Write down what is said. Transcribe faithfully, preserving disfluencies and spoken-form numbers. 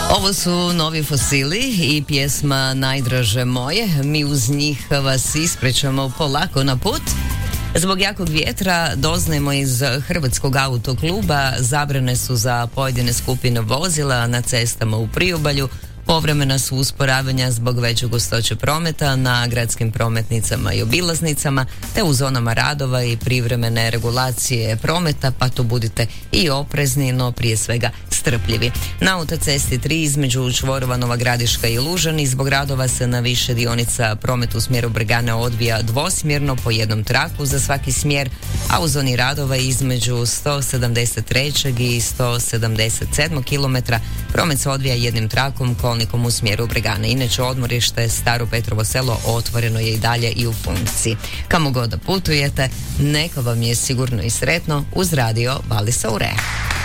Ovo su Novi Fosili i pjesma Najdraže moje. Mi uz njih vas isprećamo polako na put. Zbog jakog vjetra doznajemo iz Hrvatskog autokluba, zabrane su za pojedine skupine vozila na cestama u priobalju. Povremena su usporavanja zbog veće gustoće prometa na gradskim prometnicama i obilaznicama, te u zonama radova i privremene regulacije prometa, pa tu budite i oprezni, no prije svega strpljivi. Na autocesti tri između čvorova Nova Gradiška i Lužani zbog radova se na više dionica promet u smjeru Bregane odvija dvosmjerno po jednom traku za svaki smjer, a u zoni radova između sto sedamdeset tri i sto sedamdeset sedam kilometra promet se odvija jednim trakom kolnikom u smjeru Bregane. Inače, odmorište Staro Petrovo Selo otvoreno je i dalje i u funkciji. Kamo god da putujete, neka vam je sigurno i sretno uz radio Valisa Ureha.